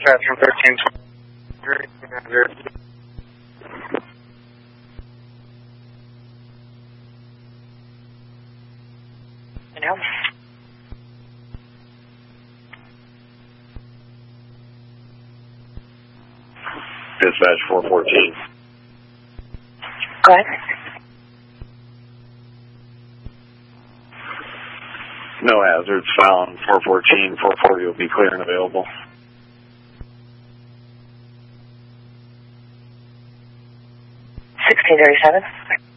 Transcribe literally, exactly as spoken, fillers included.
Bathroom thirteen twenty. Now? Dispatch four fourteen. Go ahead. No hazards found. four fourteen, four forty will be clear and available. sixteen thirty-seven.